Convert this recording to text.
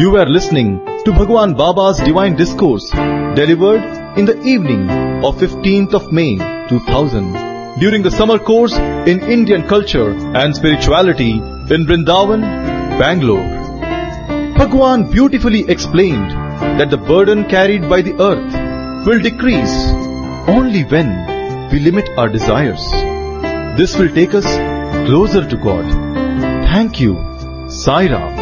You were listening to Bhagwan Baba's Divine Discourse, delivered in the evening of 15th of May 2000 during the summer course in Indian culture and spirituality in Vrindavan, Bangalore. Bhagwan beautifully explained that the burden carried by the earth will decrease only when we limit our desires. This will take us closer to God. Thank you, Sai Ram.